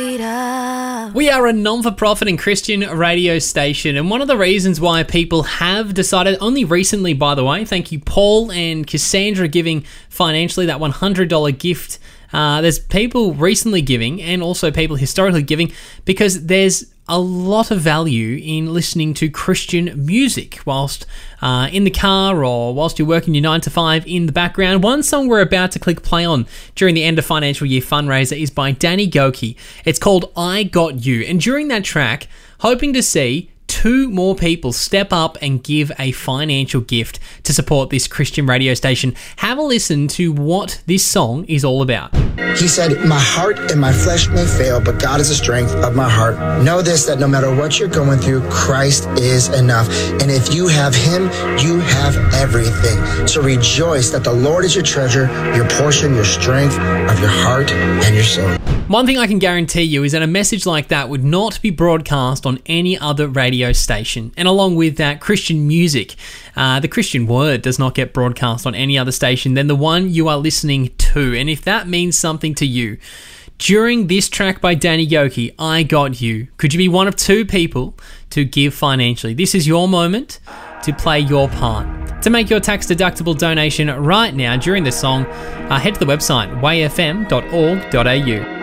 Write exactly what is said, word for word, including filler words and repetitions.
We are a non-for-profit and Christian radio station, and one of the reasons why people have decided, only recently by the way, thank you Paul and Cassandra giving financially that one hundred dollars gift. Uh, there's people recently giving and also people historically giving because there's a lot of value in listening to Christian music whilst uh, in the car or whilst you're working your nine to five in the background. One song we're about to click play on during the end of financial year fundraiser is by Danny Gokey. It's called I Got You. And during that track, hoping to see two more people step up and give a financial gift to support this Christian radio station. Have a listen to what this song is all about. He said, my heart and my flesh may fail, but God is the strength of my heart. Know this, that no matter what you're going through, Christ is enough. And if you have him, you have everything. So rejoice that the Lord is your treasure, your portion, your strength of your heart and your soul. One thing I can guarantee you is that a message like that would not be broadcast on any other radio station. And along with that, Christian music, uh, the Christian word does not get broadcast on any other station than the one you are listening to. And if that means something to you, during this track by Danny Gokey, I Got You, could you be one of two people to give financially? This is your moment to play your part. To make your tax-deductible donation right now during this song, uh, head to the website way f m dot org dot a u.